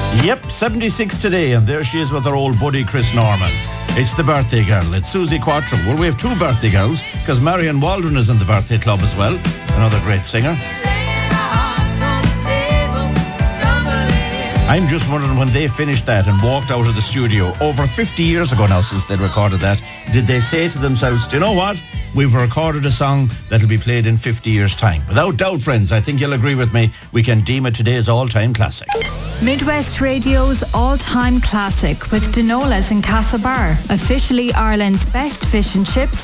Yep, 76 today, and there she is with her old buddy Chris Norman. It's the birthday girl. It's Susie Quattro. Well, we have two birthday girls, because Marion Waldron is in the birthday club as well. Another great singer. I'm just wondering, when they finished that and walked out of the studio over 50 years ago now since they'd recorded that, did they say to themselves, do you know what? We've recorded a song that'll be played in 50 years' time. Without doubt, friends, I think you'll agree with me, we can deem it today's all-time classic. Midwest Radio's all-time classic with Dinolas in Castlebar, officially Ireland's best fish and chips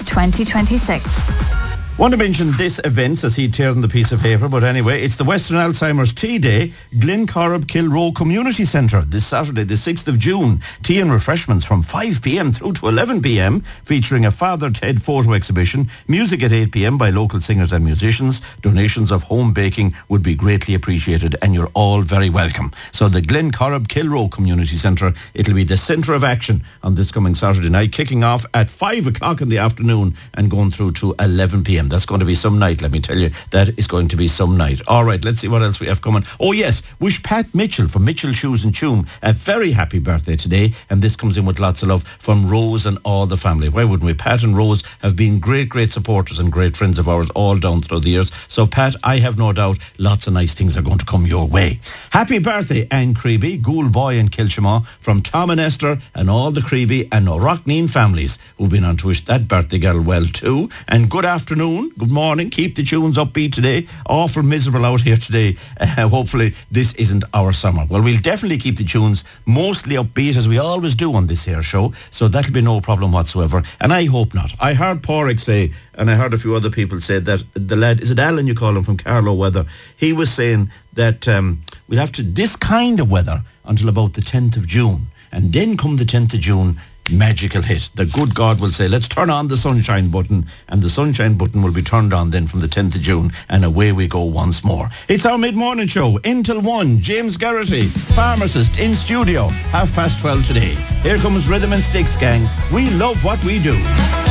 2026. Want to mention this event as he teared on the piece of paper, but anyway, it's the Western Alzheimer's Tea Day, Glencorrib Kilroe Community Centre, this Saturday, the 6th of June. Tea and refreshments from 5 p.m. through to 11 p.m, featuring a Father Ted photo exhibition, music at 8 p.m. by local singers and musicians. Donations of home baking would be greatly appreciated, and you're all very welcome. So the Glencorrib Kilroe Community Centre, it'll be the centre of action on this coming Saturday night, kicking off at 5 o'clock in the afternoon and going through to 11 p.m. That's going to be some night, let me tell you. That is going to be some night. All right, let's see what else we have coming. Oh yes, wish Pat Mitchell from Mitchell Shoes and Choom a very happy birthday today. And this comes in with lots of love from Rose and all the family. Why wouldn't we? Pat and Rose have been great supporters and great friends of ours all down through the years. So Pat, I have no doubt lots of nice things are going to come your way. Happy birthday, Anne Creeby, Ghoul Boy and Kilshima, from Tom and Esther and all the Creeby and Rockneen families who've been on to wish that birthday girl well too. And good afternoon, good morning. Keep the tunes upbeat today. Awful miserable out here today. Hopefully this isn't our summer. Well, we'll definitely keep the tunes mostly upbeat as we always do on this here show. So that'll be no problem whatsoever. And I hope not. I heard Porrick say, and I heard a few other people say that the lad, is it Alan you call him from Carlow Weather? He was saying that we'll have to this kind of weather until about the 10th of June. And then come the 10th of June, magical hit. The good God will say, let's turn on the sunshine button, and the sunshine button will be turned on then from the 10th of June, and away we go once more. It's our mid-morning show, until 1. James Garrity, pharmacist, in studio, 12:30 today. Here comes Rhythm and Sticks, gang. We love what we do.